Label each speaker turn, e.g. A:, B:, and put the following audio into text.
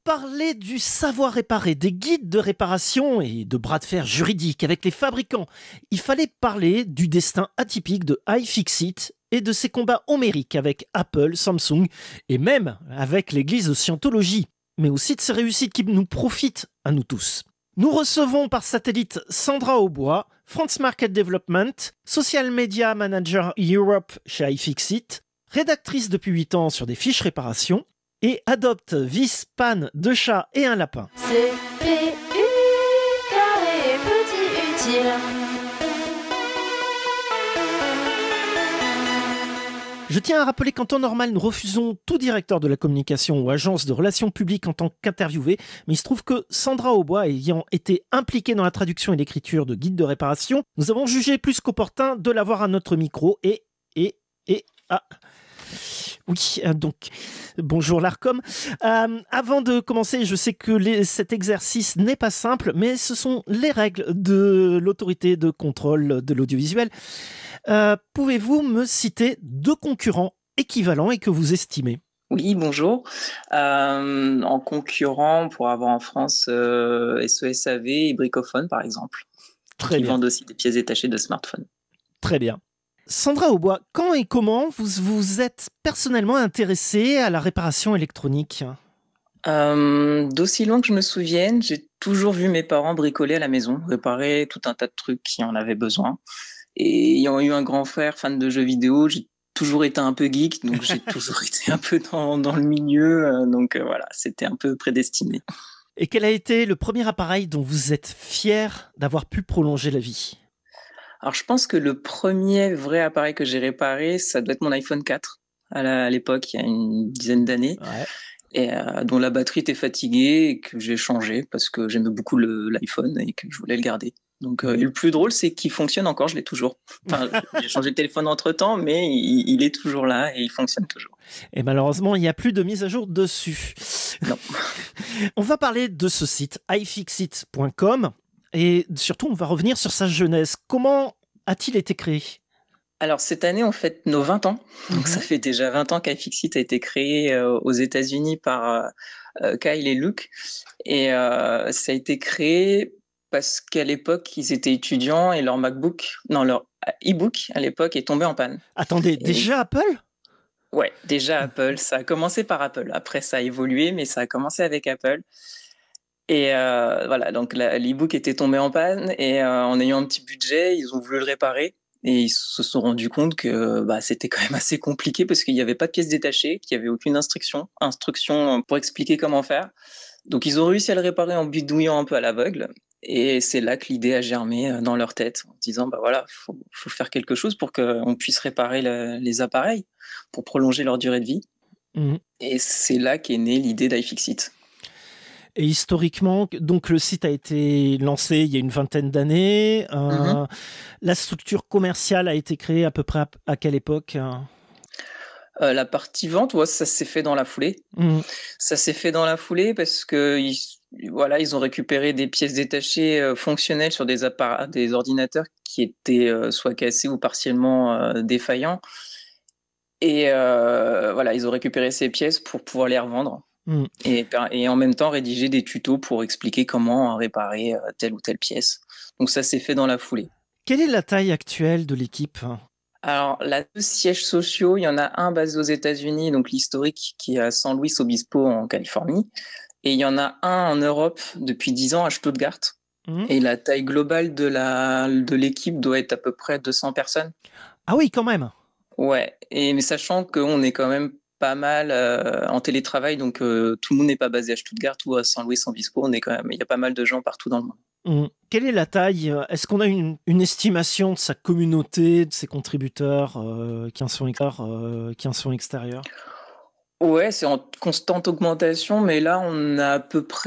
A: parler du savoir réparer, des guides de réparation et de bras de fer juridiques avec les fabricants. Il fallait parler du destin atypique de iFixit et de ses combats homériques avec Apple, Samsung et même avec l'église de Scientologie, mais aussi de ses réussites qui nous profitent à nous tous. Nous recevons par satellite Sandra Aubois, France Market Development, Social Media Manager Europe chez iFixit, rédactrice depuis 8 ans sur des fiches réparation, et adopte vis, panne, 2 chats et un lapin.
B: CPU, carré, petit utile.
A: Je tiens à rappeler qu'en temps normal, nous refusons tout directeur de la communication ou agence de relations publiques en tant qu'interviewé, mais il se trouve que Sandra Aubois ayant été impliquée dans la traduction et l'écriture de guides de réparation, nous avons jugé plus qu'opportun de l'avoir à notre micro donc, bonjour l'ARCOM. Avant de commencer, je sais que cet exercice n'est pas simple, mais ce sont les règles de l'autorité de contrôle de l'audiovisuel. Pouvez-vous me citer 2 concurrents équivalents et que vous estimez ?
C: Oui, bonjour. En concurrent, on pourra avoir en France SOSAV et Bricophone, par exemple, qui vendent aussi des pièces détachées de smartphones.
A: Très bien. Sandra Aubois, quand et comment vous êtes personnellement intéressée à la réparation électronique ?
C: D'aussi loin que je me souvienne, j'ai toujours vu mes parents bricoler à la maison, réparer tout un tas de trucs qui en avaient besoin. Et ayant eu un grand frère fan de jeux vidéo, j'ai toujours été un peu geek, donc j'ai toujours été un peu dans le milieu. Voilà, c'était un peu prédestiné.
A: Et quel a été le premier appareil dont vous êtes fier d'avoir pu prolonger la vie ?
C: Alors, je pense que le premier vrai appareil que j'ai réparé, ça doit être mon iPhone 4, à l'époque, il y a une dizaine d'années, et dont la batterie était fatiguée et que j'ai changé parce que j'aimais beaucoup l'iPhone et que je voulais le garder. Donc, et le plus drôle, c'est qu'il fonctionne encore, je l'ai toujours. Enfin, j'ai changé de téléphone entre-temps, mais il est toujours là et il fonctionne toujours.
A: Et malheureusement, il n'y a plus de mise à jour dessus.
C: Non.
A: On va parler de ce site, iFixit.com. Et surtout, on va revenir sur sa genèse. Comment a-t-il été créé ?
C: Alors, cette année, on fête nos 20 ans. Donc, ça fait déjà 20 ans qu'iFixit a été créé aux États-Unis par Kyle et Luke. Et ça a été créé parce qu'à l'époque, ils étaient étudiants et leur e-book à l'époque est tombé en panne.
A: Attendez, déjà Apple ?
C: Ouais, déjà Apple. Ça a commencé par Apple. Après, ça a évolué, mais ça a commencé avec Apple. Et voilà, donc l'e-book était tombé en panne et en ayant un petit budget, ils ont voulu le réparer et ils se sont rendus compte que c'était quand même assez compliqué parce qu'il n'y avait pas de pièces détachées, qu'il n'y avait aucune instruction pour expliquer comment faire. Donc ils ont réussi à le réparer en bidouillant un peu à l'aveugle et c'est là que l'idée a germé dans leur tête en disant faut faire quelque chose pour qu'on puisse réparer les appareils pour prolonger leur durée de vie. Et c'est là qu'est née l'idée d'iFixit.
A: Et historiquement, donc le site a été lancé il y a une vingtaine d'années. La structure commerciale a été créée à peu près à quelle époque ?
C: La partie vente, ça s'est fait dans la foulée. Ça s'est fait dans la foulée parce que ils ont récupéré des pièces détachées fonctionnelles sur des ordinateurs qui étaient soit cassés ou partiellement défaillants. Et ils ont récupéré ces pièces pour pouvoir les revendre. Et en même temps rédiger des tutos pour expliquer comment réparer telle ou telle pièce. Donc ça s'est fait dans la foulée.
A: Quelle est la taille actuelle de l'équipe ?
C: Alors, la 2 sièges sociaux, il y en a un basé aux États-Unis, donc l'historique qui est à San Luis Obispo en Californie. Et il y en a un en Europe depuis 10 ans à Stuttgart. Et la taille globale de l'équipe doit être à peu près 200 personnes.
A: Ah oui, quand même.
C: Ouais, mais sachant qu'on est quand même pas mal en télétravail, donc tout le monde n'est pas basé à Stuttgart ou à San Luis Obispo, il y a pas mal de gens partout dans le monde.
A: Quelle est la taille ? Est-ce qu'on a une estimation de sa communauté, de ses contributeurs qui en sont extérieurs ?
C: Ouais, c'est en constante augmentation, mais là on a à peu près